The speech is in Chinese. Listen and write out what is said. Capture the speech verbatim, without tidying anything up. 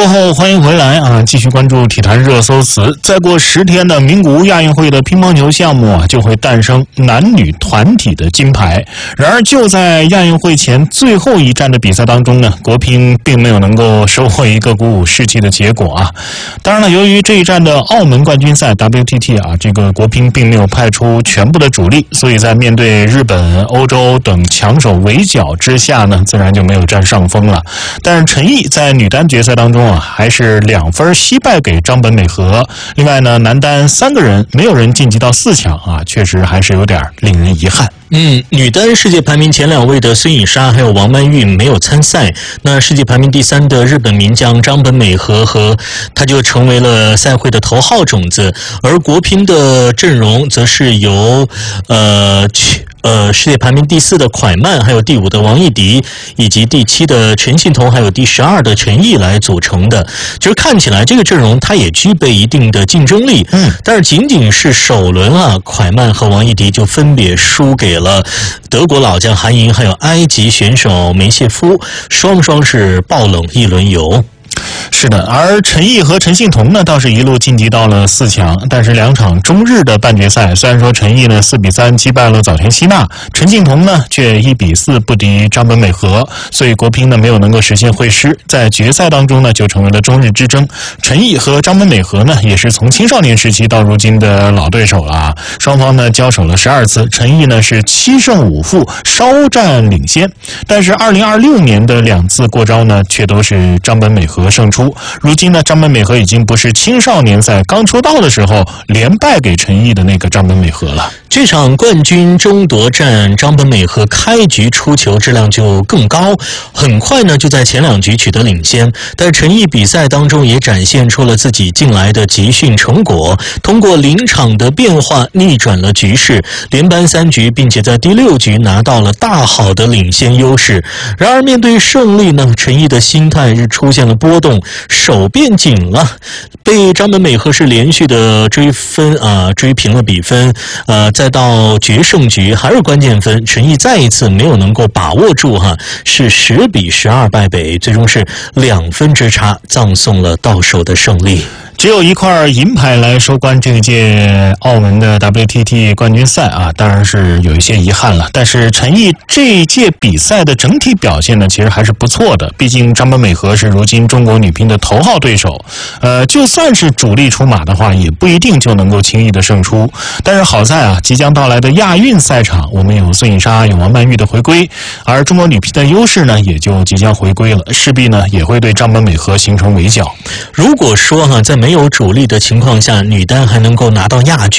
后欢迎回来啊！继续关注体坛热搜词。再过十天的名古屋亚运会的乒乓球项目啊，就会诞生男女团体的金牌。然而就在亚运会前最后一站的比赛当中呢，国乒并没有能够收获一个鼓舞士气的结果啊。当然了，由于这一站的澳门冠军赛 W T T 啊，这个国乒并没有派出全部的主力，所以在面对日本、欧洲等强手围剿之下呢，自然就没有占上风了。但是陈毅在女单决赛当中啊，还是两分惜败给张本美和。另外呢，男单三个人没有人晋级到四强啊，确实还是有点令人遗憾。 嗯，女单世界排名前两位的孙颖莎还有王曼玉没有参赛，那世界排名第三的日本名将张本美和和她就成为了赛会的头号种子，而国乒的阵容则是由呃呃世界排名第四的蒯曼，还有第五的王艺迪，以及第七的陈幸同，还有第十二的陈毅来组成的。其实看起来这个阵容它也具备一定的竞争力，嗯，但是仅仅是首轮啊，蒯曼和王艺迪就分别输给了德国老将韩莹，还有埃及选手梅谢夫，双双是爆冷一轮游。 是的，而陈毅和陈幸同呢，倒是一路晋级到了四强。但是两场中日的半决赛，虽然说陈毅呢四比三击败了早田希娜，陈幸同呢却一比四不敌张本美和，所以国乒呢没有能够实现会师，在决赛当中呢就成为了中日之争。陈毅和张本美和呢也是从青少年时期到如今的老对手了啊，双方呢交手了十二次，陈毅呢是七胜五负，稍占领先。但是二零二六年的两次过招呢，却都是张本美和胜出。如今呢，张本美和已经不是青少年赛刚出道的时候连败给陈毅的那个张本美和了。 这场冠军争夺战，张本美和开局出球质量就更高，很快呢就在前两局取得领先。但陈毅比赛当中也展现出了自己近来的集训成果，通过临场的变化逆转了局势，连扳三局，并且在第六局拿到了大好的领先优势。然而面对胜利呢，陈毅的心态是出现了波动，手变紧了，被张本美和是连续的追分啊、呃，追平了比分，呃。再到决胜局还是关键分，陈毅再一次没有能够把握住哈，是十比十二败北，最终是两分之差葬送了到手的胜利。 只有一块银牌来收官这一届澳门的 W T T 冠军赛啊，当然是有一些遗憾了。但是陈毅这一届比赛的整体表现呢，其实还是不错的。毕竟张本美和是如今中国女乒的头号对手，呃，就算是主力出马的话，也不一定就能够轻易的胜出。但是好在啊，即将到来的亚运赛场，我们有孙颖莎、有王曼玉的回归，而中国女乒的优势呢，也就即将回归了，势必呢也会对张本美和形成围剿。 如果说哈、啊，在没有主力的情况下，女单还能够拿到亚军。